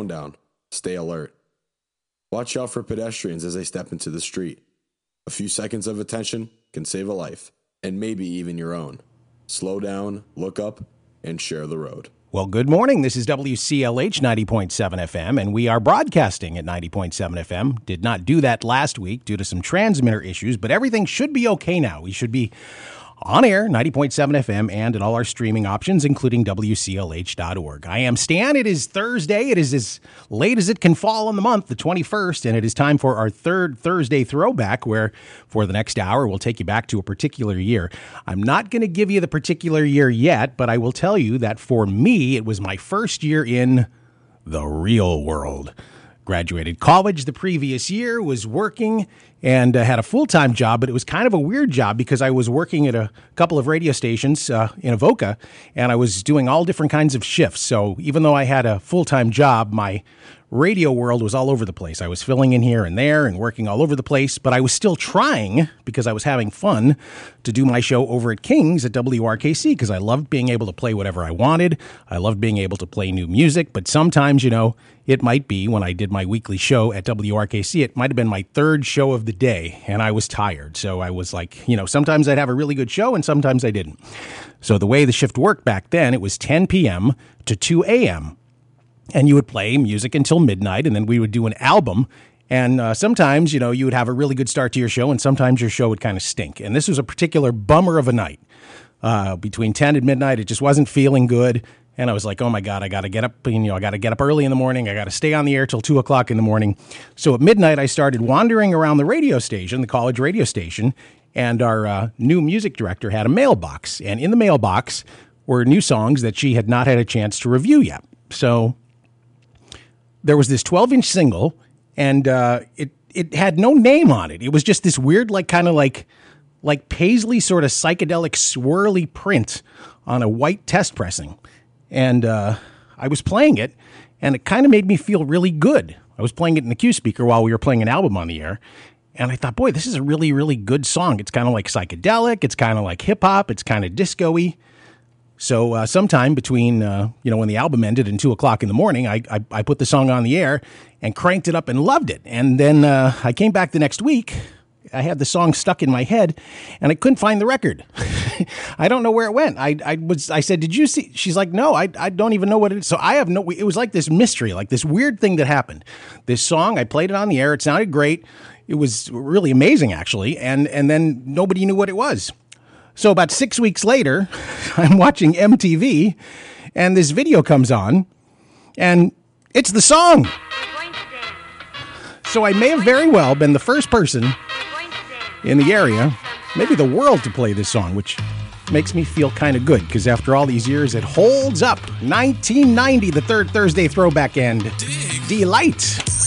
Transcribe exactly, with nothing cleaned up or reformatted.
phone down. Stay alert. Watch out for pedestrians as they step into the street. A few seconds of attention can save a life, and maybe even your own. Slow down, look up, and share the road. Well, good morning. This is W C L H ninety point seven F M, and we are broadcasting at ninety point seven F M. Did not do that last week due to some transmitter issues, but everything should be okay now. We should be on air, ninety point seven F M, and at all our streaming options, including W C L H dot org. I am Stan. It is Thursday. It is as late as it can fall in the month, the twenty-first, and it is time for our third Thursday throwback, where for the next hour, we'll take you back to a particular year. I'm not going to give you the particular year yet, but I will tell you that for me, it was my first year in the real world. Graduated college the previous year, was working, and uh, had a full-time job, but it was kind of a weird job because I was working at a couple of radio stations uh, in Avoca, and I was doing all different kinds of shifts. So even though I had a full-time job, my radio world was all over the place. I was filling in here and there and working all over the place, but I was still trying, because I was having fun, to do my show over at Kings at W R K C, because I loved being able to play whatever I wanted. I loved being able to play new music, but sometimes, you know, it might be, when I did my weekly show at W R K C, it might have been my third show of the day, and I was tired. So I was like, you know, sometimes I'd have a really good show, and sometimes I didn't. So the way the shift worked back then, it was ten p.m. to two a.m., and you would play music until midnight, and then we would do an album. And uh, sometimes, you know, you would have a really good start to your show, and sometimes your show would kind of stink. And this was a particular bummer of a night. Uh, between ten and midnight, it just wasn't feeling good. And I was like, oh my God, I got to get up, you know, I got to get up early in the morning. I got to stay on the air till two o'clock in the morning. So at midnight, I started wandering around the radio station, the college radio station, and our uh, new music director had a mailbox. And in the mailbox were new songs that she had not had a chance to review yet. So there was this twelve-inch single, and uh, it it had no name on it. It was just this weird, like, kind of like, like paisley sort of psychedelic swirly print on a white test pressing. And uh, I was playing it, and it kind of made me feel really good. I was playing it in the Q speaker while we were playing an album on the air, and I thought, boy, this is a really, really good song. It's kind of like psychedelic. It's kind of like hip-hop. It's kind of disco-y. So uh, sometime between, uh, you know, when the album ended and two o'clock in the morning, I, I I put the song on the air and cranked it up and loved it. And then uh, I came back the next week. I had the song stuck in my head, and I couldn't find the record. I don't know where it went. I I was I said, did you see? She's like, no, I I don't even know what it is. So I have no. It was like this mystery, like this weird thing that happened. This song, I played it on the air. It sounded great. It was really amazing, actually. And and then nobody knew what it was. So about six weeks later, I'm watching M T V, and this video comes on, and it's the song. So I may have very well been the first person in the area, maybe the world, to play this song, which makes me feel kind of good, because after all these years, it holds up. nineteen ninety, the third Thursday throwback, and Delight.